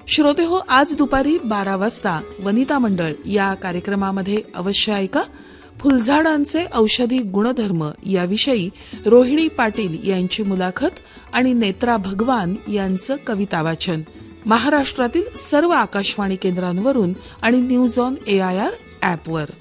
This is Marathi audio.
श्रोते हो, आज दुपारी 12 वाजता वनिता मंडळ या कार्यक्रमामध्ये अवश्य ऐका फुलझाडांचे औषधी गुणधर्म याविषयी रोहिणी पाटील यांची मुलाखत आणि नेत्रा भगवान यांचं कविता वाचन महाराष्ट्रातील सर्व आकाशवाणी केंद्रांवरून आणि न्यूज ऑन AIR ॲपवर.